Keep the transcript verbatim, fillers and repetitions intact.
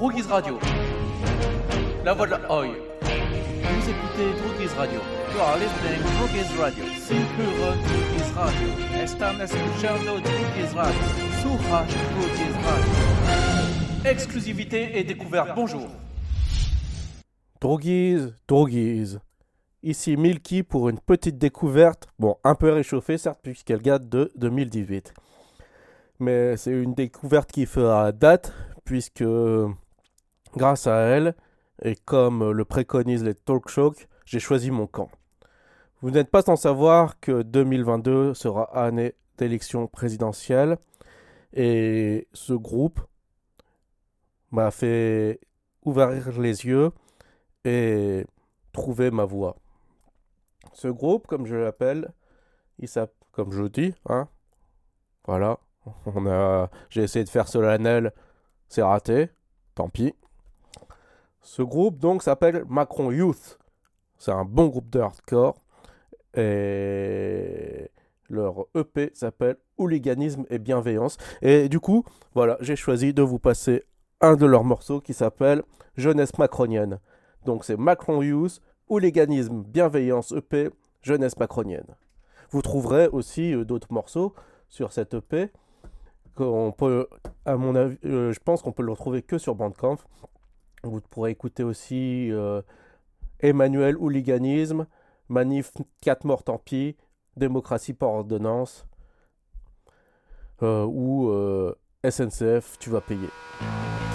Droguise Radio. La voix de la Oi. Vous écoutez Droguise Radio. You are listening to Droguise Radio. Simpure Droguise Radio. Están escuchando Droguise Radio. Suraj Droguise Radio. Exclusivité et découverte. Bonjour. Droguise, Droguise. Ici Milky pour une petite découverte, bon, un peu réchauffée certes, puisqu'elle date de deux mille dix-huit. Mais c'est une découverte qui fera date, puisque grâce à elle, et comme le préconisent les talk shows, j'ai choisi mon camp. Vous n'êtes pas sans savoir que deux mille vingt-deux sera année d'élection présidentielle, et ce groupe m'a fait ouvrir les yeux et trouver ma voie. Ce groupe, comme je l'appelle, il s'appelle, comme je dis, hein, voilà, on a, j'ai essayé de faire solennel, c'est raté, tant pis. Ce groupe donc s'appelle Macron Youth. C'est un bon groupe de hardcore et leur E P s'appelle Hooliganisme et Bienveillance. Et du coup, voilà, j'ai choisi de vous passer un de leurs morceaux qui s'appelle Jeunesse macronienne. Donc c'est Macron Youth, Hooliganisme, Bienveillance, E P, Jeunesse macronienne. Vous trouverez aussi euh, d'autres morceaux sur cette E P. Qu'on peut, à mon avis, euh, je pense qu'on peut le retrouver que sur Bandcamp. Vous pourrez écouter aussi euh, Emmanuel Hooliganisme, Manif quatre morts tant pis, Démocratie par ordonnance euh, ou euh, S N C F tu vas payer.